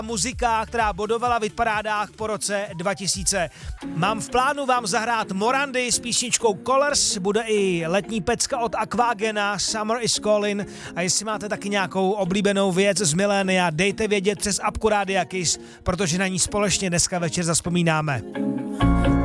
Muzika, která bodovala v hitparádách po roce 2000. Mám v plánu vám zahrát Morandy s písničkou Colors, bude i letní pecka od Aquagena, Summer is Calling, a jestli máte taky nějakou oblíbenou věc z milénia, dejte vědět přes apku Rádia Kiss, protože na ní společně dneska večer zazpomínáme.